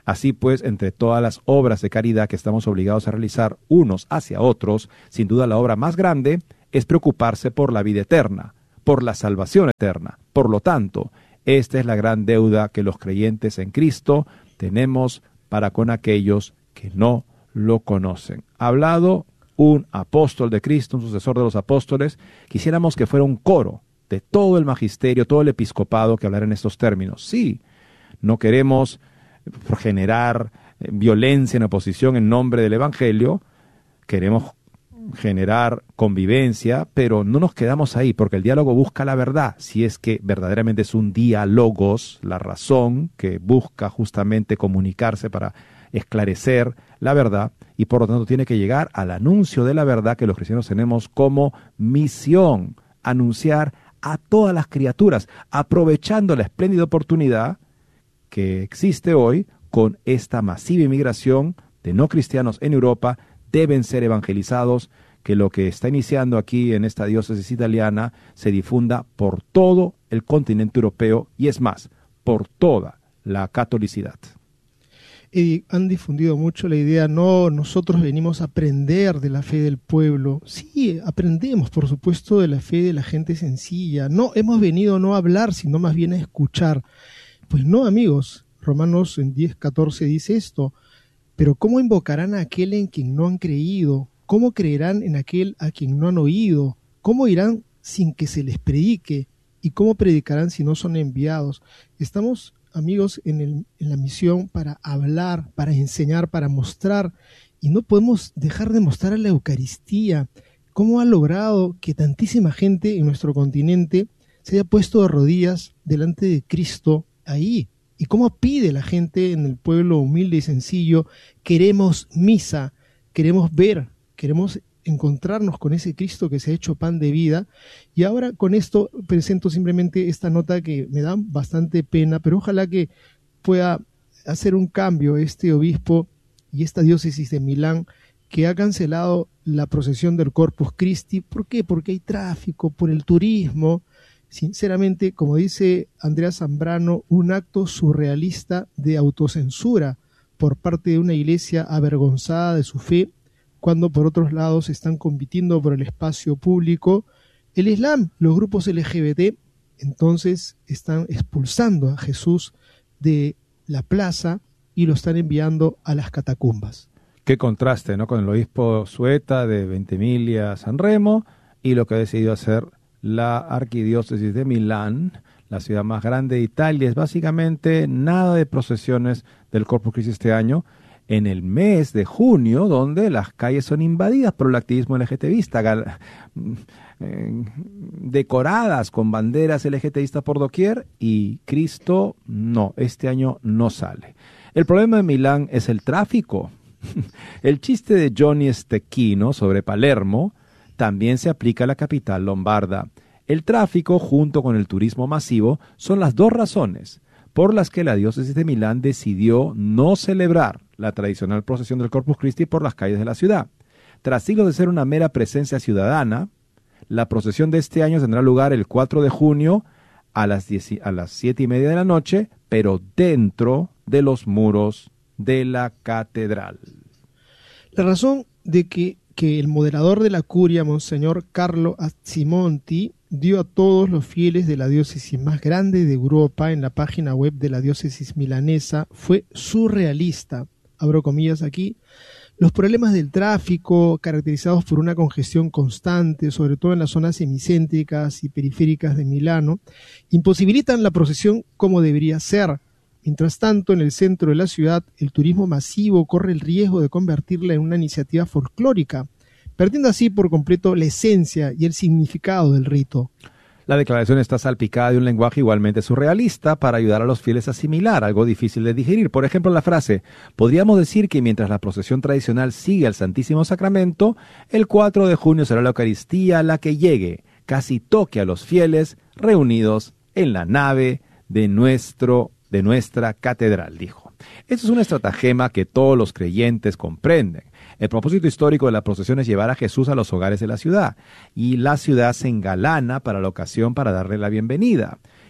Así pues, entre todas las obras de caridad que estamos obligados a realizar unos hacia otros, sin duda la obra más grande es preocuparse por la vida eterna, por la salvación eterna. Por lo tanto, esta es la gran deuda que los creyentes en Cristo tenemos para con aquellos que no lo conocen. Ha hablado un apóstol de Cristo, un sucesor de los apóstoles. Quisiéramos que fuera un coro de todo el magisterio, todo el episcopado que hablara en estos términos. Sí, no queremos generar violencia en oposición en nombre del Evangelio, queremos generar convivencia, pero no nos quedamos ahí, porque el diálogo busca la verdad, si es que verdaderamente es un diálogos, la razón que busca justamente comunicarse para esclarecer la verdad, y por lo tanto tiene que llegar al anuncio de la verdad que los cristianos tenemos como misión, anunciar a todas las criaturas, aprovechando la espléndida oportunidad que existe hoy con esta masiva inmigración de no cristianos en Europa. Deben ser evangelizados, que lo que está iniciando aquí en esta diócesis italiana se difunda por todo el continente europeo y es más, por toda la catolicidad. Y han difundido mucho la idea, no, nosotros venimos a aprender de la fe del pueblo. Sí, aprendemos, por supuesto, de la fe de la gente sencilla. No, hemos venido no a hablar, sino más bien a escuchar. Pues no, amigos, Romanos en diez catorce dice esto. Pero ¿cómo invocarán a aquel en quien no han creído? ¿Cómo creerán en aquel a quien no han oído? ¿Cómo irán sin que se les predique? ¿Y cómo predicarán si no son enviados? Estamos, amigos, en, el, en la misión para hablar, para enseñar, para mostrar. Y no podemos dejar de mostrar la Eucaristía. ¿Cómo ha logrado que tantísima gente en nuestro continente se haya puesto de rodillas delante de Cristo ahí? ¿Y cómo pide la gente en el pueblo humilde y sencillo? Queremos misa, queremos ver, queremos encontrarnos con ese Cristo que se ha hecho pan de vida. Y ahora con esto presento simplemente esta nota que me da bastante pena, pero ojalá que pueda hacer un cambio este obispo y esta diócesis de Milán, que ha cancelado la procesión del Corpus Christi. ¿Por qué? Porque hay tráfico, por el turismo. Sinceramente, como dice Andrea Zambrano, un acto surrealista de autocensura por parte de una iglesia avergonzada de su fe, cuando por otros lados están compitiendo por el espacio público. El Islam, los grupos L G B T, entonces están expulsando a Jesús de la plaza y lo están enviando a las catacumbas. Qué contraste, ¿no?, con el obispo Sueta de Ventimiglia San Remo y lo que ha decidido hacer la arquidiócesis de Milán, la ciudad más grande de Italia. Es básicamente nada de procesiones del Corpus Christi este año, en el mes de junio, donde las calles son invadidas por el activismo LGTBista, eh, decoradas con banderas LGTBistas por doquier, y Cristo no, este año no sale. El problema de Milán es el tráfico. El chiste de Johnny Stecchino sobre Palermo también se aplica a la capital lombarda. El tráfico, junto con el turismo masivo, son las dos razones por las que la diócesis de Milán decidió no celebrar la tradicional procesión del Corpus Christi por las calles de la ciudad. Tras siglos de ser una mera presencia ciudadana, la procesión de este año tendrá lugar el cuatro de junio a las, diez, a las siete y media de la noche, pero dentro de los muros de la catedral. La razón de que que el moderador de la curia, Monseñor Carlo Azzimonti, dio a todos los fieles de la diócesis más grande de Europa en la página web de la diócesis milanesa fue surrealista. Abro comillas aquí. Los problemas del tráfico, caracterizados por una congestión constante, sobre todo en las zonas semicéntricas y periféricas de Milano, imposibilitan la procesión como debería ser. Mientras tanto, en el centro de la ciudad, el turismo masivo corre el riesgo de convertirla en una iniciativa folclórica, perdiendo así por completo la esencia y el significado del rito. La declaración está salpicada de un lenguaje igualmente surrealista para ayudar a los fieles a asimilar algo difícil de digerir. Por ejemplo, la frase: podríamos decir que mientras la procesión tradicional sigue al Santísimo Sacramento, el cuatro de junio será la Eucaristía la que llegue, casi toque a los fieles reunidos en la nave de nuestro de nuestra catedral, dijo. Esto es un estratagema que todos los creyentes comprenden. El propósito histórico de la procesión es llevar a Jesús a los hogares de la ciudad, y la ciudad se engalana para la ocasión para darle la bienvenida.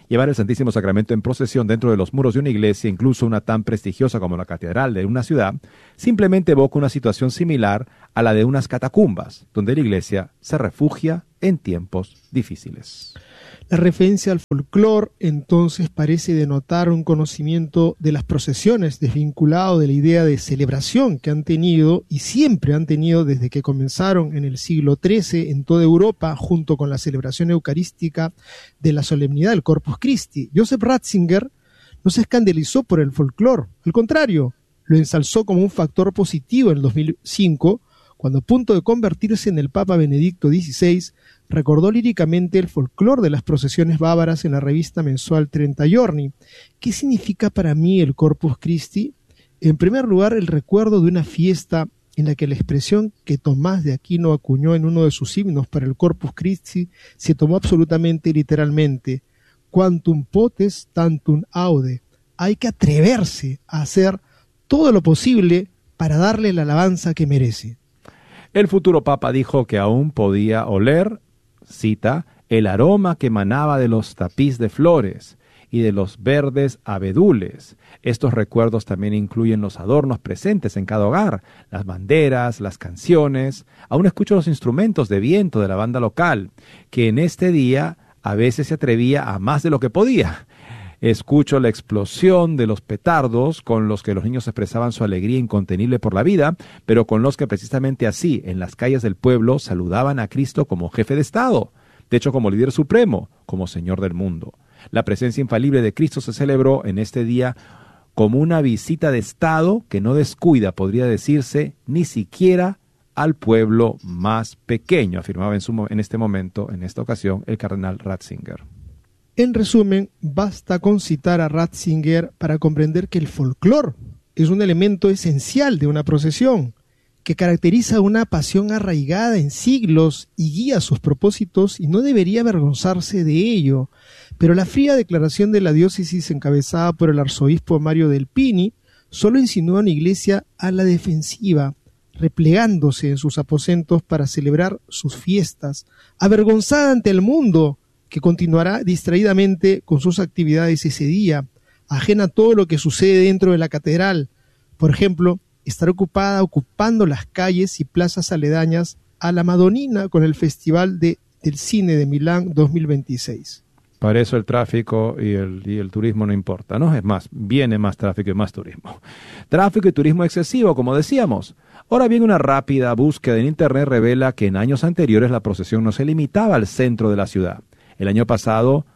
Llevar el Santísimo Sacramento en procesión dentro de los muros de una iglesia, incluso una tan prestigiosa como la catedral de una ciudad, simplemente evoca una situación similar a la de unas catacumbas, donde la iglesia se refugia en tiempos difíciles. La referencia al folclore entonces parece denotar un conocimiento de las procesiones desvinculado de la idea de celebración que han tenido y siempre han tenido desde que comenzaron en el siglo trece en toda Europa junto con la celebración eucarística de la solemnidad del Corpus Christi. Joseph Ratzinger no se escandalizó por el folclore, al contrario, lo ensalzó como un factor positivo en el dos mil cinco, cuando a punto de convertirse en el Papa Benedicto dieciséis, recordó líricamente el folclore de las procesiones bávaras en la revista mensual treinta Giorni. ¿Qué significa para mí el Corpus Christi? En primer lugar, el recuerdo de una fiesta en la que la expresión que Tomás de Aquino acuñó en uno de sus himnos para el Corpus Christi se tomó absolutamente literalmente. Quantum potes, tantum aude. Hay que atreverse a hacer todo lo posible para darle la alabanza que merece. El futuro Papa dijo que aún podía oler, cita, el aroma que emanaba de los tapiz de flores y de los verdes abedules. Estos recuerdos también incluyen los adornos presentes en cada hogar, las banderas, las canciones. Aún escucho los instrumentos de viento de la banda local, que en este día a veces se atrevía a más de lo que podía. Escucho la explosión de los petardos con los que los niños expresaban su alegría incontenible por la vida, pero con los que precisamente así, en las calles del pueblo, saludaban a Cristo como jefe de Estado, de hecho como líder supremo, como Señor del mundo. La presencia infalible de Cristo se celebró en este día como una visita de Estado que no descuida, podría decirse, ni siquiera al pueblo más pequeño, afirmaba en, su, en este momento, en esta ocasión, el cardenal Ratzinger. En resumen, basta con citar a Ratzinger para comprender que el folclore es un elemento esencial de una procesión, que caracteriza una pasión arraigada en siglos y guía sus propósitos y no debería avergonzarse de ello. Pero la fría declaración de la diócesis encabezada por el arzobispo Mario Delpini solo insinuó a una iglesia a la defensiva, replegándose en sus aposentos para celebrar sus fiestas, avergonzada ante el mundo, que continuará distraídamente con sus actividades ese día, ajena a todo lo que sucede dentro de la catedral. Por ejemplo, estará ocupada ocupando las calles y plazas aledañas a la Madonina con el Festival de, del Cine de Milán dos mil veintiséis. Para eso el tráfico y el, y el turismo no importa, ¿no? Es más, viene más tráfico y más turismo. Tráfico y turismo excesivo, como decíamos. Ahora bien, una rápida búsqueda en Internet revela que en años anteriores la procesión no se limitaba al centro de la ciudad. El año pasado,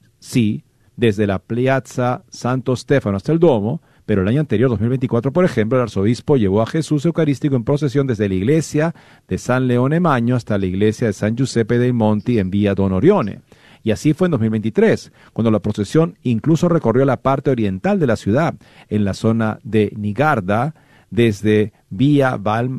sí, desde la Piazza Santo Stefano hasta el Duomo, pero el año anterior, dos mil veinticuatro, por ejemplo, el arzobispo llevó a Jesús Eucarístico en procesión desde la iglesia de San Leone Magno hasta la iglesia de San Giuseppe dei Monti en Vía Don Orione. Y así fue en dos mil veintitrés, cuando la procesión incluso recorrió la parte oriental de la ciudad, en la zona de Nigarda, desde Vía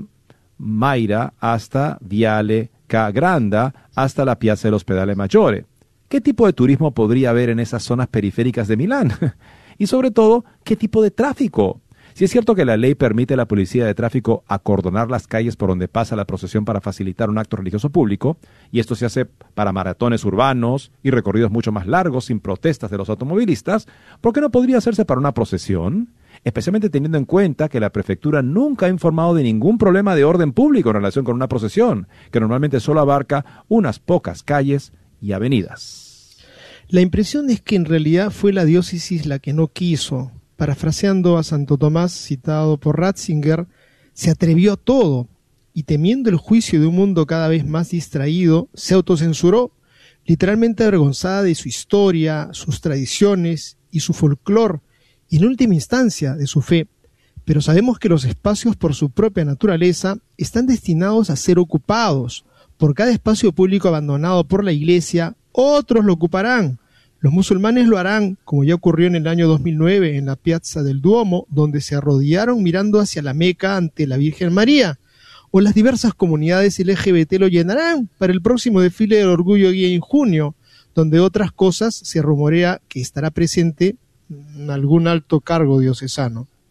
Valmaira hasta Viale Cagranda, hasta la Piazza dell'Ospedale Maggiore. ¿Qué tipo de turismo podría haber en esas zonas periféricas de Milán? Y sobre todo, ¿qué tipo de tráfico? Si es cierto que la ley permite a la policía de tráfico acordonar las calles por donde pasa la procesión para facilitar un acto religioso público, y esto se hace para maratones urbanos y recorridos mucho más largos sin protestas de los automovilistas, ¿por qué no podría hacerse para una procesión? Especialmente teniendo en cuenta que la prefectura nunca ha informado de ningún problema de orden público en relación con una procesión, que normalmente solo abarca unas pocas calles y avenidas. La impresión es que en realidad fue la diócesis la que no quiso. Parafraseando a Santo Tomás, citado por Ratzinger, se atrevió a todo y, temiendo el juicio de un mundo cada vez más distraído, se autocensuró, literalmente avergonzada de su historia, sus tradiciones y su folclore, y en última instancia de su fe. Pero sabemos que los espacios por su propia naturaleza están destinados a ser ocupados. Por cada espacio público abandonado por la Iglesia, otros lo ocuparán. Los musulmanes lo harán, como ya ocurrió en el año dos mil nueve en la Piazza del Duomo, donde se arrodillaron mirando hacia la Meca ante la Virgen María. O las diversas comunidades L G B T lo llenarán para el próximo desfile del orgullo gay en junio, donde otras cosas se rumorea que estará presente algún alto cargo diocesano.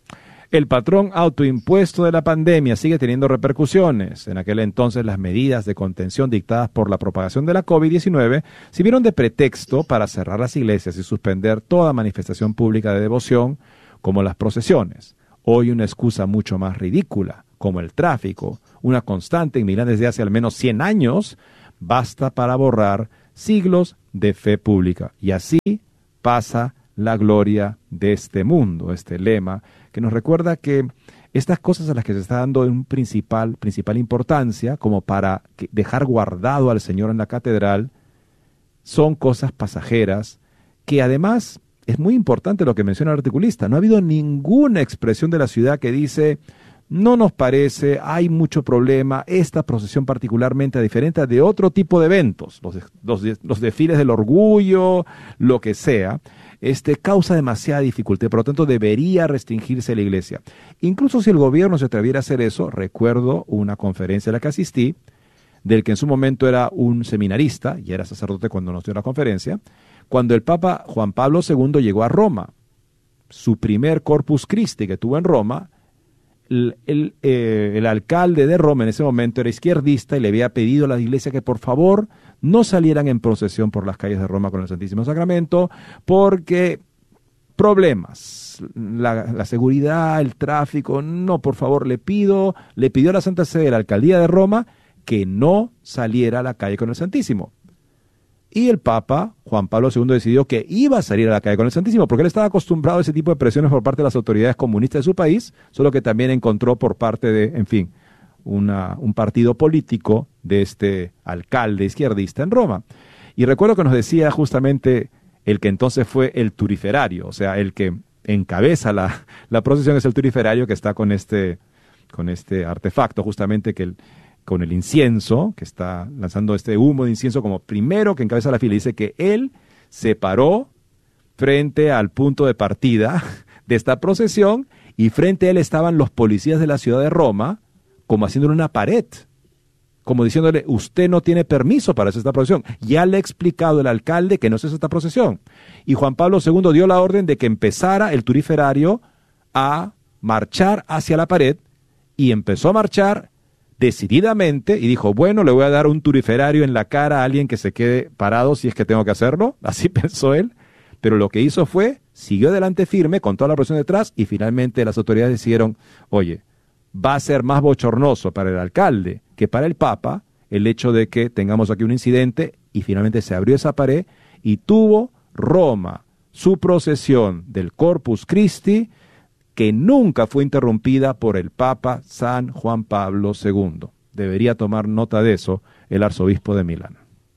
El patrón autoimpuesto de la pandemia sigue teniendo repercusiones. En aquel entonces las medidas de contención dictadas por la propagación de la COVID diecinueve sirvieron de pretexto para cerrar las iglesias y suspender toda manifestación pública de devoción, como las procesiones. Hoy una excusa mucho más ridícula, como el tráfico, una constante en Milán desde hace al menos cien años, basta para borrar siglos de fe pública. Y así pasa la gloria de este mundo, este lema, que nos recuerda que estas cosas a las que se está dando un principal, principal importancia, como para que dejar guardado al Señor en la catedral, son cosas pasajeras, que además es muy importante lo que menciona el articulista. No ha habido ninguna expresión de la ciudad que dice, no nos parece, hay mucho problema, esta procesión particularmente a diferencia de otro tipo de eventos, los, los, los desfiles del orgullo, lo que sea, este, causa demasiada dificultad, por lo tanto debería restringirse la iglesia. Incluso si el gobierno se atreviera a hacer eso, recuerdo una conferencia a la que asistí, del que en su momento era un seminarista, y era sacerdote cuando nos dio la conferencia, cuando el Papa Juan Pablo segundo llegó a Roma. Su primer Corpus Christi que tuvo en Roma, el, el, eh, el alcalde de Roma en ese momento era izquierdista y le había pedido a la iglesia que por favor no salieran en procesión por las calles de Roma con el Santísimo Sacramento, porque problemas, la, la seguridad, el tráfico, no, por favor, le pido, le pidió a la Santa Sede de la Alcaldía de Roma que no saliera a la calle con el Santísimo. Y el Papa Juan Pablo segundo decidió que iba a salir a la calle con el Santísimo, porque él estaba acostumbrado a ese tipo de presiones por parte de las autoridades comunistas de su país, solo que también encontró por parte de, en fin, una, un partido político de este alcalde izquierdista en Roma. Y recuerdo que nos decía justamente el que entonces fue el turiferario, o sea, el que encabeza la, la procesión es el turiferario que está con este, con este artefacto justamente que el con el incienso, que está lanzando este humo de incienso como primero que encabeza la fila. Dice que él se paró frente al punto de partida de esta procesión y frente a él estaban los policías de la ciudad de Roma como haciéndole una pared, como diciéndole, usted no tiene permiso para hacer esta procesión. Ya le ha explicado el alcalde que no se hace esta procesión. Y Juan Pablo segundo dio la orden de que empezara el turiferario a marchar hacia la pared y empezó a marchar decididamente y dijo, bueno, le voy a dar un turiferario en la cara a alguien que se quede parado si es que tengo que hacerlo, así pensó él, pero lo que hizo fue, siguió adelante firme con toda la presión detrás y finalmente las autoridades decidieron, oye, va a ser más bochornoso para el alcalde que para el Papa el hecho de que tengamos aquí un incidente y finalmente se abrió esa pared y tuvo Roma su procesión del Corpus Christi que nunca fue interrumpida por el Papa San Juan Pablo segundo. Debería tomar nota de eso el arzobispo de Milán.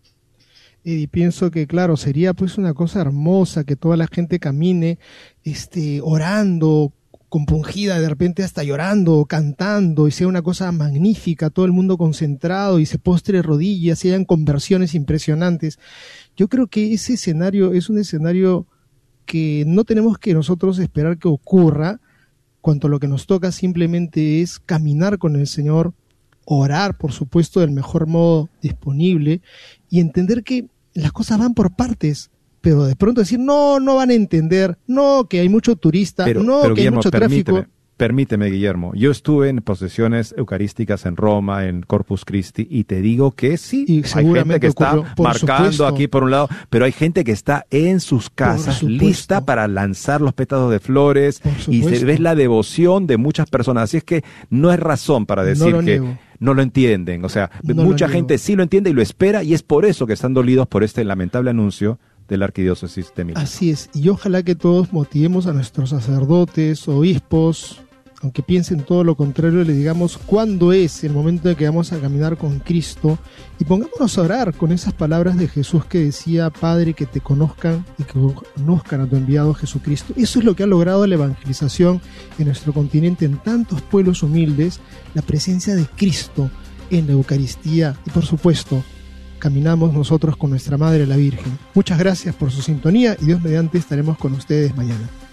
Y pienso que, claro, sería pues una cosa hermosa que toda la gente camine este, orando, compungida, de repente hasta llorando, cantando, y sea una cosa magnífica, todo el mundo concentrado y se postre rodillas y hayan conversiones impresionantes. Yo creo que ese escenario es un escenario que no tenemos que nosotros esperar que ocurra, cuanto lo que nos toca simplemente es caminar con el Señor, orar, por supuesto, del mejor modo disponible y entender que las cosas van por partes, pero de pronto decir, no, no van a entender, no, que hay mucho turista, pero, no, pero, que Guillermo, hay mucho permíteme, tráfico. Permíteme, Guillermo, yo estuve en procesiones eucarísticas en Roma, en Corpus Christi, y te digo que sí, Y hay seguramente gente que está ocurrió, por marcando supuesto. aquí por un lado, pero hay gente que está en sus casas supuesto. lista para lanzar los pétalos de flores, Por y se supuesto. ve la devoción de muchas personas, así es que no es razón para decir lo que niego. no lo entienden, o sea, No lo mucha niego. gente sí lo entiende y lo espera, y es por eso que están dolidos por este lamentable anuncio de la arquidiócesis de Milán. Así es, y ojalá que todos motivemos a nuestros sacerdotes, obispos, aunque piensen todo lo contrario, le digamos cuándo es el momento de que vamos a caminar con Cristo y pongámonos a orar con esas palabras de Jesús que decía, Padre, que te conozcan y que conozcan a tu enviado Jesucristo. Eso es lo que ha logrado la evangelización en nuestro continente, en tantos pueblos humildes, la presencia de Cristo en la Eucaristía y, por supuesto, caminamos nosotros con nuestra Madre la Virgen. Muchas gracias por su sintonía y Dios mediante estaremos con ustedes mañana.